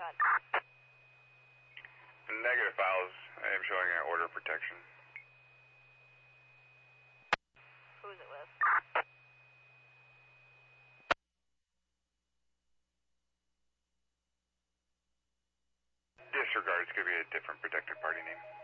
God. Negative files. I am showing an order of protection. Who's it with? Disregard. It's going to be a different protected party name.